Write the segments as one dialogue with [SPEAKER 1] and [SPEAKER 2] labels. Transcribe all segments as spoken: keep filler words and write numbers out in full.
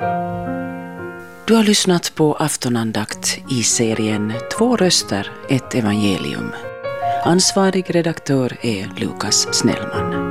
[SPEAKER 1] Du har lyssnat på aftonandakt i serien Två röster, ett evangelium. Ansvarig redaktör är Lukas Snellman.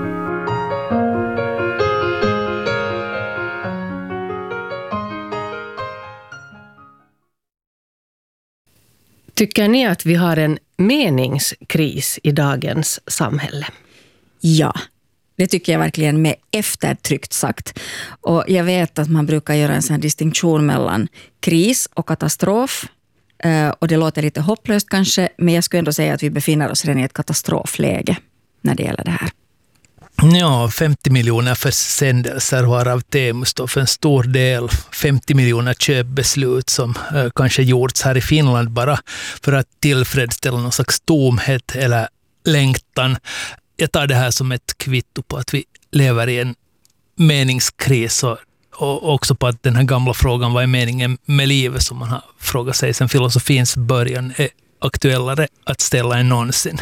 [SPEAKER 2] Tycker ni att vi har en meningskris i dagens samhälle?
[SPEAKER 3] Ja, det tycker jag verkligen med eftertryckt sagt. Och jag vet att man brukar göra en sån distinktion mellan kris och katastrof. Och det låter lite hopplöst kanske, men jag skulle ändå säga att vi befinner oss redan i ett katastrofläge när det gäller det här.
[SPEAKER 4] Ja, femtio miljoner försändelser varav Temu står för en stor del. femtio miljoner köpbeslut som eh, kanske gjorts här i Finland bara för att tillfredsställa någon slags tomhet eller längtan. Jag tar det här som ett kvitto på att vi lever i en meningskris och, och också på att den här gamla frågan, vad är meningen med livet, som man har frågat sig sedan filosofins början, är aktuellare att ställa än någonsin.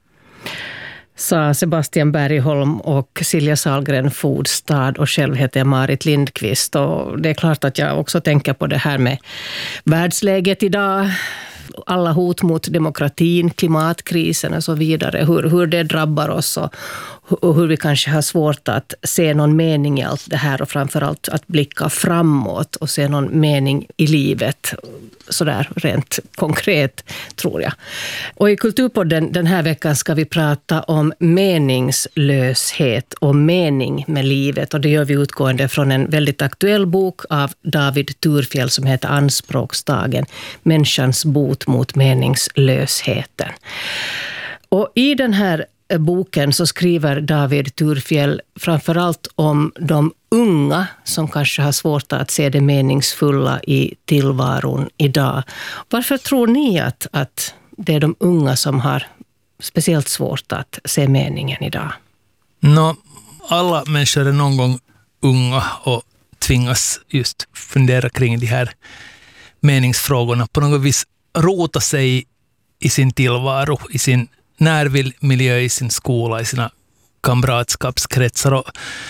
[SPEAKER 2] Sa Sebastian Bergholm och Silja Sahlgren Fodstad, och själv heter jag Marit Lindqvist. Och det är klart att jag också tänker på det här med världsläget idag, alla hot mot demokratin, klimatkrisen och så vidare, hur, hur det drabbar oss och, och hur vi kanske har svårt att se någon mening i allt det här, och framförallt att blicka framåt och se någon mening i livet, sådär rent konkret tror jag. Och i Kulturpodden den här veckan ska vi prata om meningslöshet och mening med livet, och det gör vi utgående från en väldigt aktuell bok av David Thurfjell som heter Anspråksdagen, människans bot mot meningslösheten. Och i den här boken så skriver David Thurfjell framförallt om de unga som kanske har svårt att se det meningsfulla i tillvaron idag. Varför tror ni att, att det är de unga som har speciellt svårt att se meningen idag?
[SPEAKER 4] No, alla människor är någon gång unga och tvingas just fundera kring de här meningsfrågorna. På något vis rota sig i sin tillvaro, i sin närmiljö, i sin skola, i sina kamratskapskretsar. Och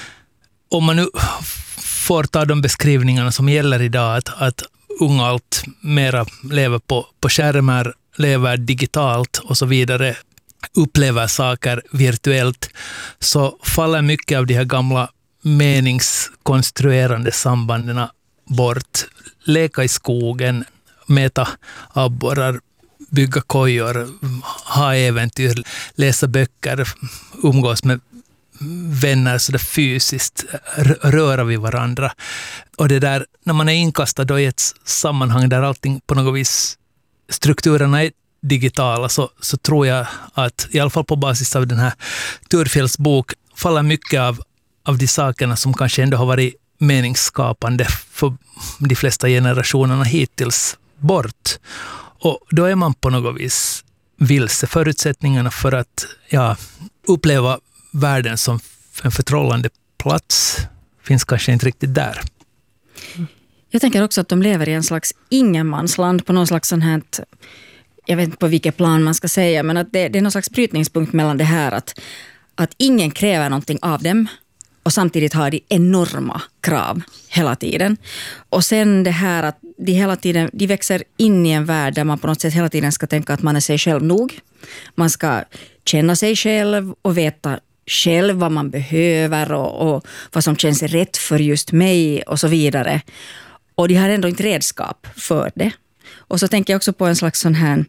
[SPEAKER 4] om man nu får ta de beskrivningarna som gäller idag, att, att unga allt mera lever på, på skärmar, lever digitalt och så vidare, upplever saker virtuellt, så faller mycket av de här gamla meningskonstruerande sambanden bort. Leka i skogen, mäta abborrar, bygga kojor, ha äventyr, läsa böcker, umgås med vänner så där fysiskt, röra vid varandra. Och det där, när man är inkastad då i ett sammanhang där allting på något vis, strukturerna är digitala, så, så tror jag att i alla fall på basis av den här Thurfjells bok faller mycket av, av de sakerna som kanske ändå har varit meningsskapande för de flesta generationerna hittills bort. Och då är man på något vis vilse. Förutsättningarna för att ja, uppleva världen som en förtrollande plats finns kanske inte riktigt där.
[SPEAKER 3] Jag tänker också att de lever i en slags ingenmansland, på någon slags sån här, jag vet inte på vilket plan man ska säga, men att det, det är någon slags brytningspunkt mellan det här att, att ingen kräver någonting av dem, och samtidigt har de enorma krav hela tiden. Och sen det här att de hela tiden, de växer in i en värld där man på något sätt hela tiden ska tänka att man är sig själv nog. Man ska känna sig själv och veta själv vad man behöver och, och vad som känns rätt för just mig och så vidare. Och de har ändå inte redskap för det. Och så tänker jag också på en slags sån här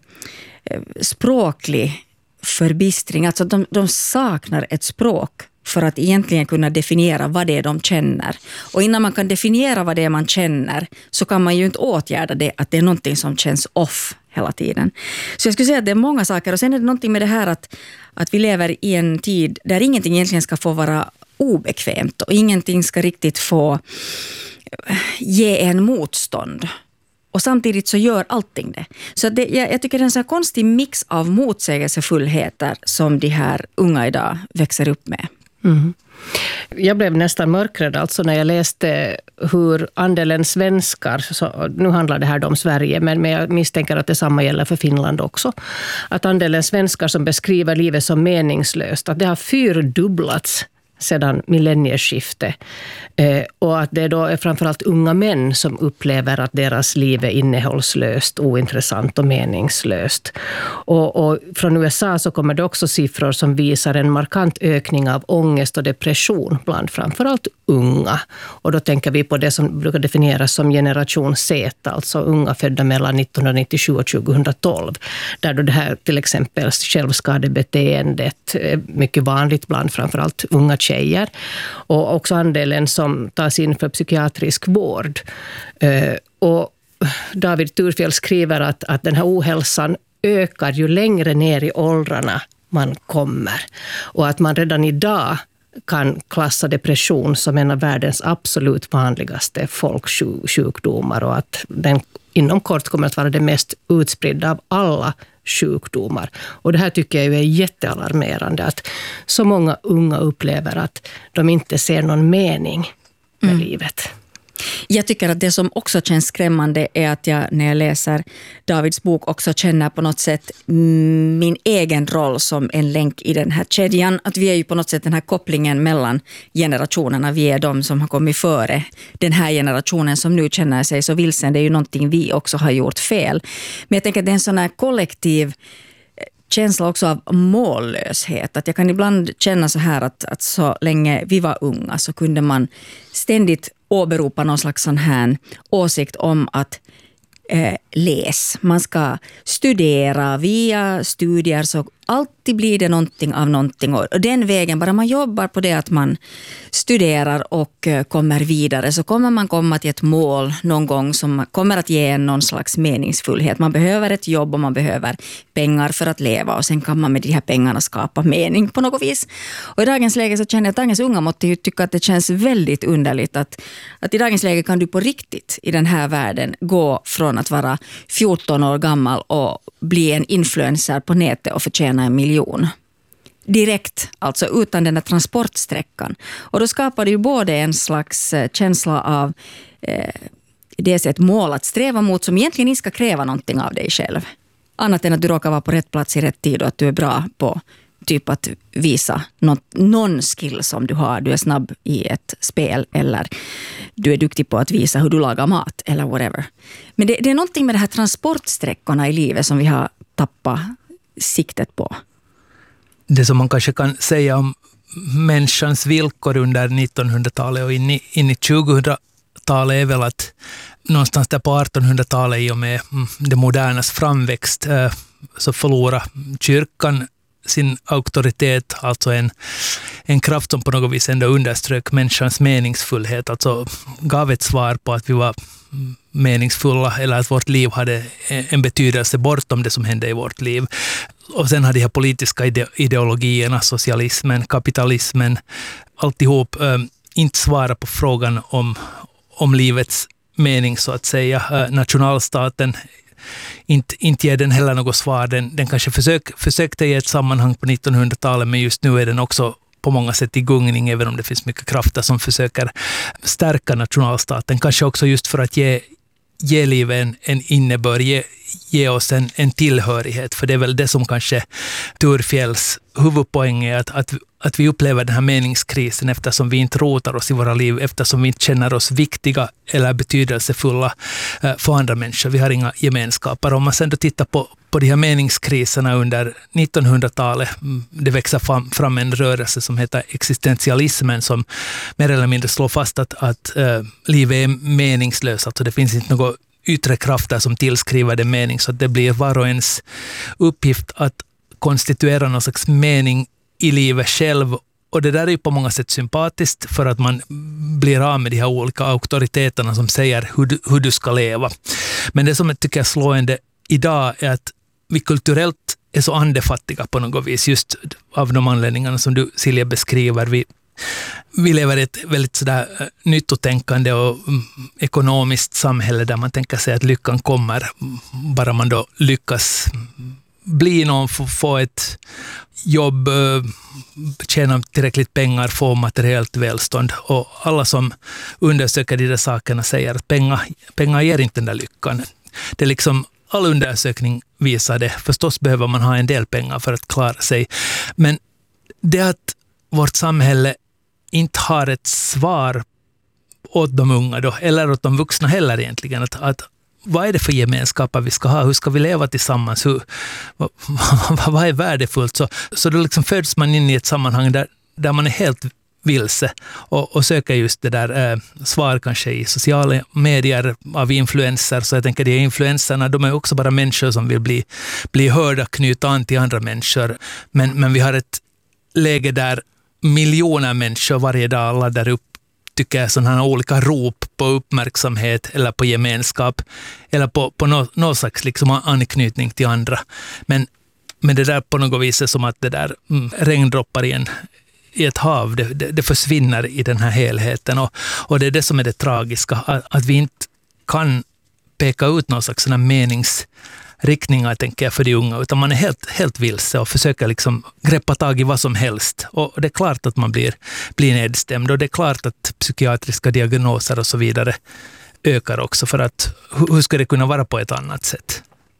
[SPEAKER 3] språklig förbistring. Alltså de, de saknar ett språk för att egentligen kunna definiera vad det är de känner. Och innan man kan definiera vad det är man känner, så kan man ju inte åtgärda det, att det är någonting som känns off hela tiden. Så jag skulle säga att det är många saker. Och sen är det någonting med det här att, att vi lever i en tid där ingenting egentligen ska få vara obekvämt. Och ingenting ska riktigt få ge en motstånd. Och samtidigt så gör allting det. Så det, jag, jag tycker det är en sån här konstig mix av motsägelsefullheter som de här unga idag växer upp med.
[SPEAKER 2] Mm. Jag blev nästan mörkrädd alltså när jag läste hur andelen svenskar, så nu handlar det här om Sverige, men jag misstänker att det samma gäller för Finland också, att andelen svenskar som beskriver livet som meningslöst, att det har fyrdubblats sedan millennieskiftet. Eh, och att det då är framförallt unga män som upplever att deras liv är innehållslöst, ointressant och meningslöst. Och, och från U S A så kommer det också siffror som visar en markant ökning av ångest och depression bland framförallt unga. Och då tänker vi på det som brukar definieras som generation Z, alltså unga födda mellan nittonhundranittiosju och tjugohundratolv. Där då det här till exempel självskadebeteendet är mycket vanligt bland framförallt unga tjejer. Och också andelen som tas in för psykiatrisk vård. Och David Thurfjell skriver att, att den här ohälsan ökar ju längre ner i åldrarna man kommer. Och att man redan idag kan klassa depression som en av världens absolut vanligaste folksjukdomar och att den inom kort kommer att vara det mest utspridda av alla sjukdomar. Och det här tycker jag är jättealarmerande, att så många unga upplever att de inte ser någon mening med mm. livet.
[SPEAKER 3] Jag tycker att det som också känns skrämmande är att jag när jag läser Davids bok också känner på något sätt min egen roll som en länk i den här kedjan. Att vi är ju på något sätt den här kopplingen mellan generationerna. Vi är de som har kommit före den här generationen som nu känner sig så vilsen. Det är ju någonting vi också har gjort fel. Men jag tänker att det är en sån här kollektiv känsla också av mållöshet. Att jag kan ibland känna så här att, att så länge vi var unga så kunde man ständigt åberopa någon slags sån här åsikt om att eh, läs. Man ska studera via studier så alltid blir det någonting av någonting. Och den vägen, bara man jobbar på det att man studerar och eh, kommer vidare så kommer man komma till ett mål någon gång som kommer att ge en någon slags meningsfullhet. Man behöver ett jobb och man behöver pengar för att leva och sen kan man med de här pengarna skapa mening på något vis. Och i dagens läge så känner jag att dagens unga måste ju tycka att det känns väldigt underligt att, att i dagens läge kan du på riktigt i den här världen gå från att vara fjorton år gammal och bli en influencer på nätet och förtjäna en miljon. Direkt, alltså utan den där transportsträckan. Och då skapar det ju både en slags känsla av eh, dels ett mål att sträva mot som egentligen inte ska kräva någonting av dig själv. Annat än att du råkar vara på rätt plats i rätt tid och att du är bra på typ att visa något, någon skill som du har. Du är snabb i ett spel eller du är duktig på att visa hur du lagar mat eller whatever. Men det, det är någonting med de här transportsträckorna i livet som vi har tappat siktet på.
[SPEAKER 4] Det som man kanske kan säga om människans villkor under nittonhundratalet och in i, in i tjugohundratalet är väl att någonstans där på artonhundratalet i och med det modernas framväxt så förlorar kyrkan sin auktoritet, alltså en, en kraft som på något vis ändå underströk människans meningsfullhet, alltså gav ett svar på att vi var meningsfulla eller att vårt liv hade en betydelse bortom det som hände i vårt liv. Och sen hade de här politiska ide- ideologierna, socialismen, kapitalismen, alltihop äh, inte svara på frågan om, om livets mening så att säga. Äh, nationalstaten Inte, inte ger den heller något svar. Den, den kanske försök, försökte ge ett sammanhang på nittonhundratalet, men just nu är den också på många sätt i gungning, även om det finns mycket krafter som försöker stärka nationalstaten. Kanske också just för att ge, ge livet en, en innebörd, ge, ge oss en, en tillhörighet. För det är väl det som kanske Thurfjells huvudpoäng är, att, att, att vi upplever den här meningskrisen eftersom vi inte rotar oss i våra liv, eftersom vi inte känner oss viktiga eller betydelsefulla för andra människor. Vi har inga gemenskaper. Om man sen då tittar på, på de här meningskriserna under nittonhundratalet, det växer fram, fram en rörelse som heter existentialismen som mer eller mindre slår fast att, att uh, livet är meningslöst. Alltså det finns inte något yttre krafter som tillskriver det mening, så att det blir var och ens uppgift att konstituera någon slags mening i livet själv. Och det där är ju på många sätt sympatiskt för att man blir av med de här olika auktoriteterna som säger hur du, hur du ska leva. Men det som jag tycker är slående idag är att vi kulturellt är så andefattiga på något vis, just av de anledningarna som du, Silja, beskriver. Vi Vi lever i ett väldigt sådär nyttotänkande och ekonomiskt samhälle där man tänker sig att lyckan kommer bara man då lyckas bli någon, få, få ett jobb, tjäna tillräckligt pengar, få materiellt välstånd. Och alla som undersöker de där sakerna säger att pengar, pengar ger inte den där lyckan. Det är liksom, all undersökning visar det. Förstås behöver man ha en del pengar för att klara sig. Men det att vårt samhälle inte har ett svar åt de unga då, eller åt de vuxna heller egentligen. Att, att, vad är det för gemenskaper vi ska ha? Hur ska vi leva tillsammans? Hur, vad, vad är värdefullt? Så, så då liksom föds man in i ett sammanhang där, där man är helt vilse och, och söker just det där eh, svar kanske i sociala medier av influenser. Så jag tänker de influenserna, de är också bara människor som vill bli, bli hörda, knyta an till andra människor. Men, men vi har ett läge där miljoner människor varje dag laddar upp, tycker jag, sådana här olika rop på uppmärksamhet eller på gemenskap eller på, på något, något slags liksom anknytning till andra. Men, men det där på något vis är som att det där mm, regndroppar i, en, i ett hav, det, det, det försvinner i den här helheten. Och, och det är det som är det tragiska, att, att vi inte kan peka ut någon slags sådana meningsriktningar, tänker jag, för de unga, utan man är helt, helt vilse och försöker liksom greppa tag i vad som helst. Och det är klart att man blir, blir nedstämd, och det är klart att psykiatriska diagnoser och så vidare ökar också, för att hur ska det kunna vara på ett annat sätt?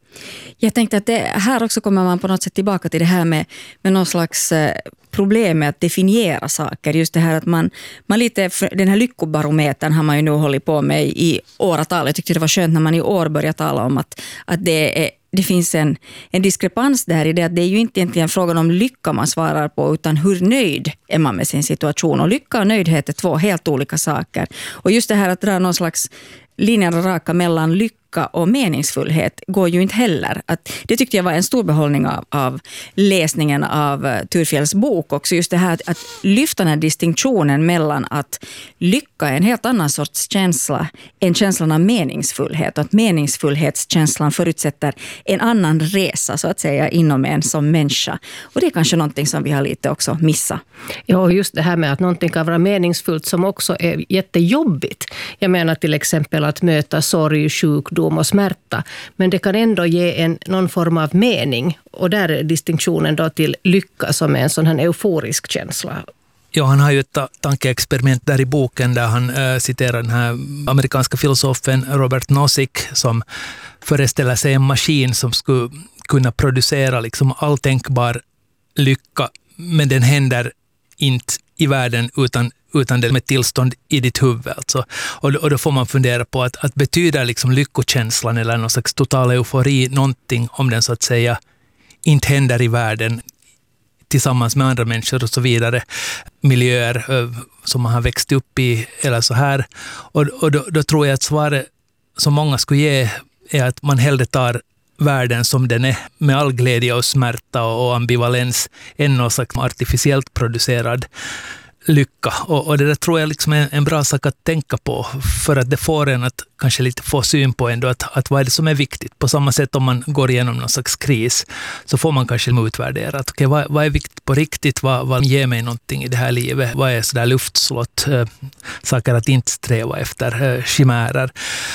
[SPEAKER 3] Jag tänkte att det, här också kommer man på något sätt tillbaka till det här med, med någon slags problem med att definiera saker. Just det här att man, man lite, den här lyckobarometern har man ju nu hållit på med i åratal. Jag tyckte det var skönt när man i år började tala om att, att det är det finns en, en diskrepans där i det, att det är ju inte egentligen frågan om lycka man svarar på, utan hur nöjd är man med sin situation. Och lycka och nöjdhet är två helt olika saker. Och just det här att dra någon slags linjen raka mellan lycka och meningsfullhet går ju inte heller. Att, det tyckte jag var en stor behållning av, av läsningen av uh, Thurfjells bok också. Just det här att, att lyfta den här distinktionen mellan att lycka är en helt annan sorts känsla än känslan av meningsfullhet. Och att meningsfullhetskänslan förutsätter en annan resa så att säga inom en som människa. Och det är kanske någonting som vi har lite också missat.
[SPEAKER 2] Ja, och just det här med att någonting kan vara meningsfullt som också är jättejobbigt. Jag menar till exempel att möta sorg, sjukdom och smärta. Men det kan ändå ge en, någon form av mening. Och där är distinktionen då till lycka som är en sån här euforisk känsla.
[SPEAKER 4] Ja, han har ju ett tankeexperiment där i boken där han äh, citerar den här amerikanska filosofen Robert Nozick som föreställer sig en maskin som skulle kunna producera liksom all tänkbar lycka, men den händer inte i världen utan utan det med tillstånd i ditt huvud. Alltså. Och, och då får man fundera på att, att betyder liksom lyckokänslan eller någon slags total eufori någonting om den så att säga inte händer i världen tillsammans med andra människor och så vidare, miljöer som man har växt upp i eller så här. Och, och då, då tror jag att svaret som många skulle ge är att man hellre tar världen som den är med all glädje och smärta och, och ambivalens än någon slags artificiellt producerad lycka. Och, och det där tror jag liksom är en bra sak att tänka på, för att det får en att kanske lite få syn på ändå att, att vad är det som är viktigt. På samma sätt om man går igenom någon slags kris så får man kanske utvärdera att okay, vad, vad är viktigt på riktigt, vad, vad ger mig någonting i det här livet, vad är sådär luftslott, äh, saker att inte sträva efter, äh, chimärer.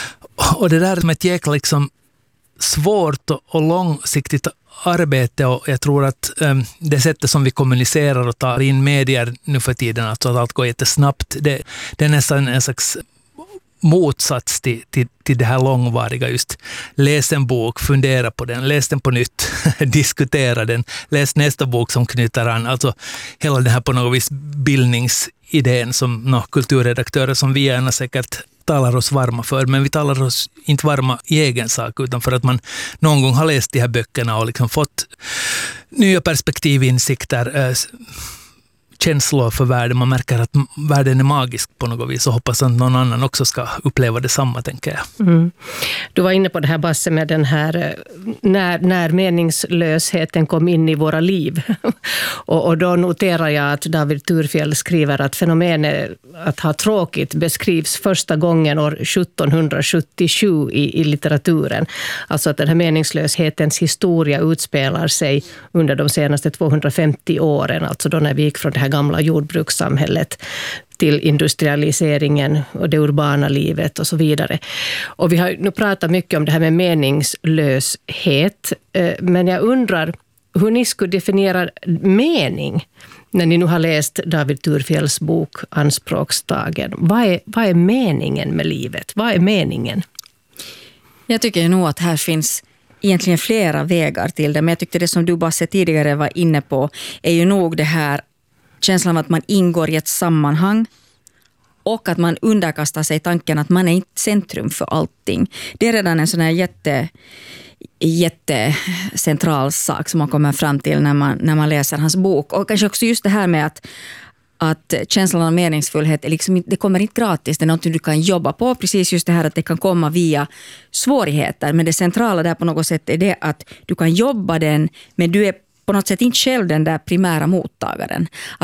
[SPEAKER 4] Och det där med ett jäkla liksom svårt och, och långsiktigt arbete, och jag tror att um, det sättet som vi kommunicerar och tar in medier nu för tiden, alltså att allt går jättesnabbt, det, det är nästan en slags motsats till, till, till det här långvariga. Just läs en bok, fundera på den, läs den på nytt, diskutera den, läs nästa bok som knyter an. Alltså hela den här på något vis bildningsidén som no, kulturredaktörer som vi gärna säkert talar oss varma för, men vi talar oss inte varma i egen sak, utan för att man någon gång har läst de här böckerna och liksom fått nya perspektivinsikter, äh, känslor för världen. Man märker att världen är magisk på något vis och hoppas att någon annan också ska uppleva detsamma, tänker jag. Mm.
[SPEAKER 2] Du var inne på det här, Basse, med den här när, när meningslösheten kom in i våra liv. och, och då noterar jag att David Thurfjell skriver att fenomenet att ha tråkigt beskrivs första gången år sjuttonhundrasjuttiosju i, i litteraturen. Alltså att den här meningslöshetens historia utspelar sig under de senaste tvåhundrafemtio åren, alltså då när vi gick från det här gamla jordbrukssamhället till industrialiseringen och det urbana livet och så vidare. Och vi har nu pratat mycket om det här med meningslöshet, men jag undrar hur ni skulle definiera mening när ni nu har läst David Thurfjells bok Anspråkstagen. Vad är, vad är meningen med livet? Vad är meningen?
[SPEAKER 3] Jag tycker nog att här finns egentligen flera vägar till det, men jag tyckte det som du bara tidigare var inne på är ju nog det här känslan av att man ingår i ett sammanhang och att man underkastar sig tanken att man är inte centrum för allting. Det är redan en sån här jätte, jättecentral sak som man kommer fram till när man, när man läser hans bok. Och kanske också just det här med att att känslan av meningsfullhet är liksom, det kommer inte gratis, det är något du kan jobba på. Precis just det här att det kan komma via svårigheter. Men det centrala där på något sätt är det att du kan jobba den, men du är på något sätt inte själv den där primära mottagaren.